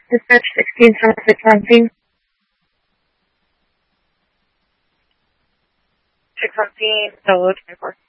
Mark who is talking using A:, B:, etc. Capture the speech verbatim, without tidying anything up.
A: Dispatch sixteen seventy-six seventeen. six seventeen, Solo twenty-four.